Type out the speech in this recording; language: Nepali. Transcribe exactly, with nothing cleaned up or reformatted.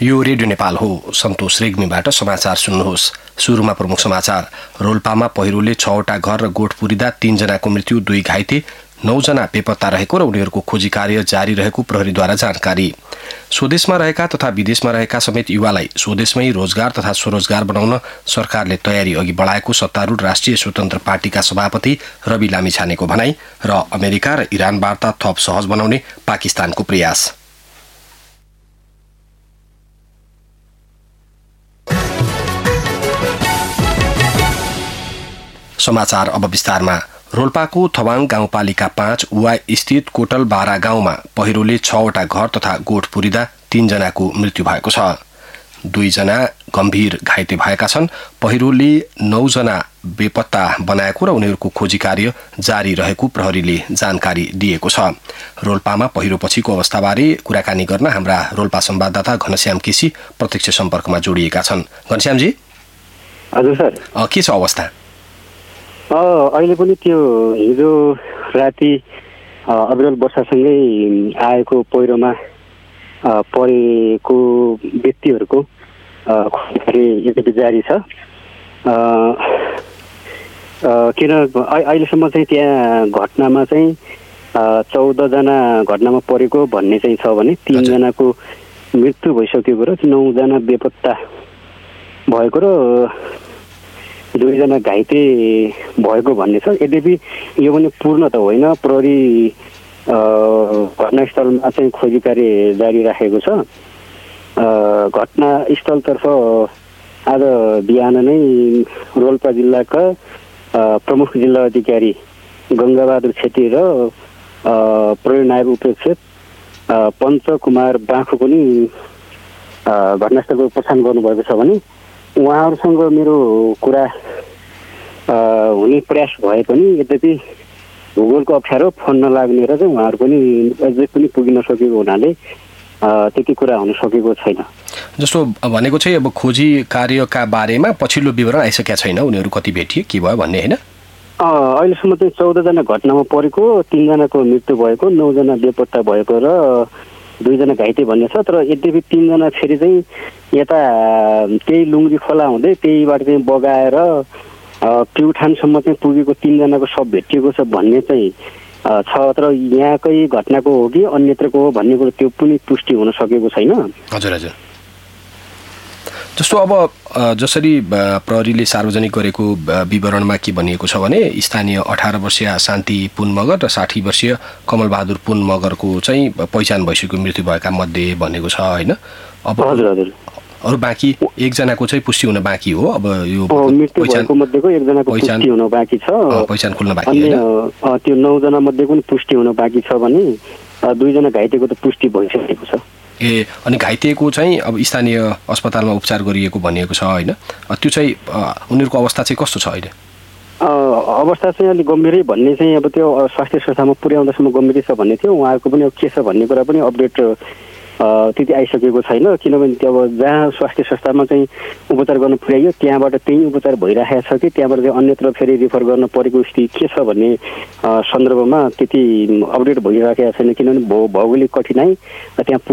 यो रेडियो नेपाल हो। सन्तोष रेग्मीबाट समाचार सुन्नुहोस्। सुरुमा प्रमुख समाचार। रोल्पामा पहिरोले छवटा घर र गोठ पुरिँदा तीनजनाको मृत्यु, दुई घाइते, नौजना बेपत्ता रहेको र उनीहरूको खोजी कार्य जारी रहेको प्रहरीद्वारा जानकारी। स्वदेशमा रहेका तथा विदेशमा रहेका समेत युवालाई स्वदेशमै रोजगार तथा स्वरोजगार बनाउन सरकारले तयारी अघि बढाएको सत्तारूढ राष्ट्रिय स्वतन्त्र पार्टीका सभापति रवि लामिछानेको भनाई र अमेरिका र इरान वार्ता थप सहज बनाउने पाकिस्तानको प्रयास। समाचार अब विस्तारमा। रोल्पाको थवाङ गाउँपालिका पाँच उवा स्थित कोटल बारा गाउँमा पहिरोले छवटा घर तथा गोठ पुरिँदा तीनजनाको मृत्यु भएको छ। दुईजना गम्भीर घाइते भएका छन्। पहिरोले नौजना बेपत्ता बनाएको र उनीहरूको खोजी कार्य जारी रहेको प्रहरीले जानकारी दिएको छ। रोल्पामा पहिरो पछिको अवस्थाबारे कुराकानी गर्न हाम्रा रोल्पा संवाददाता घनश्याम केसी प्रत्यक्ष सम्पर्कमा जोडिएका छन्। घनश्यामजी, हजुर सर, के छ अवस्था? अहिले पनि त्यो हिजो राति अविरल वर्षासँगै आएको पहिरोमा परेको व्यक्तिहरूको खोजी यद्यपि जारी छ। किन अहिलेसम्म चाहिँ त्यहाँ घटनामा चाहिँ चौधजना घटनामा परेको भन्ने चाहिँ छ भने तीनजनाको मृत्यु भइसकेको र नौजना बेपत्ता भएको र दुईजना घाइते भएको भन्ने छ। यद्यपि यो पनि पूर्ण त होइन। प्रहरी घटनास्थलमा चाहिँ खोजी कार्य जारी राखेको छ। घटनास्थलतर्फ आज बिहान नै रोल्पा जिल्लाका प्रमुख जिल्ला अधिकारी गङ्गाबहादुर छेत्री र प्रहरी नायब उपेक्षक पञ्चकुमार बाँखो पनि घटनास्थलको प्रस्थान गर्नुभएको छ भने उहाँहरूसँग मेरो कुरा हुने प्रयास भए पनि यद्यपि भूगोलको अप्ठ्यारो फोन नलाग्ने र चाहिँ उहाँहरू पनि अझै पनि पुगिन सकेको हुनाले त्यति कुरा हुन सकेको छैन। जस्तो भनेको चाहिँ अब खोजी कार्यका बारेमा पछिल्लो विवरण आइसकेका छैन। उनीहरू कति भेटिए, के भयो भन्ने होइन? अहिलेसम्म चाहिँ चौधजना घटनामा परेको, तीनजनाको मृत्यु भएको, नौजना बेपत्ता भएको र दुईजना घाइते भन्ने छ। तर यद्यपि तीनजना फेरि चाहिँ यता त्यही लुङ्ग्री खोला हुँदै त्यहीबाट चाहिँ बगाएर प्युठानसम्म चाहिँ पुगेको तीनजनाको शव भेटिएको छ भन्ने चाहिँ छ। तर यहाँकै घटनाको हो कि अन्यत्रको हो भन्ने कुरो त्यो पनि पुष्टि हुन सकेको छैन। हजुर हजुर। जस्तो अब जसरी प्रहरीले सार्वजनिक गरेको विवरणमा के भनिएको छ भने स्थानीय अठार वर्षीय शान्ति पुन मगर र साठी वर्षीय कमलबहादुर पुन मगरको चाहिँ पहिचान भइसक्यो मृत्यु भएका मध्ये भनेको छ होइन? अब हजुर हजुर। अरू बाँकी एकजनाको चाहिँ पुष्टि हुन बाँकी हो। अब यो मृत्यु भएको मध्येको एकजनाको पुष्टि हुन बाँकी छ। पहिचान खुल्न बाँकी होइन। त्यो नौजना मध्ये पनि पुष्टि हुन बाँकी छ भने दुईजना घाइतेको त पुष्टि भइसकेको छ। ए, अनि घाइतेको चाहिँ अब स्थानीय अस्पतालमा उपचार गरिएको भनिएको छ होइन? त्यो चाहिँ उनीहरूको अवस्था चाहिँ कस्तो छ अहिले? अवस्था चाहिँ अलिक गम्भीरै भन्ने चाहिँ अब त्यो स्वास्थ्य संस्थामा पुर्याउँदासम्म गम्भीरै छ भन्ने थियो। उहाँहरूको पनि अब के छ भन्ने कुरा पनि अपडेट त्यति आइसकेको छैन। किनभने त्यो अब जहाँ स्वास्थ्य संस्थामा चाहिँ उपचार गर्न पुर्याइयो त्यहाँबाट त्यही उपचार भइरहेको छ कि त्यहाँबाट चाहिँ अन्यत्र फेरि रिफर गर्न परेको स्थिति के छ भन्ने सन्दर्भमा त्यति अपडेट भइरहेको छैन। किनभने भौ भौगोलिक कठिनाइ त्यहाँ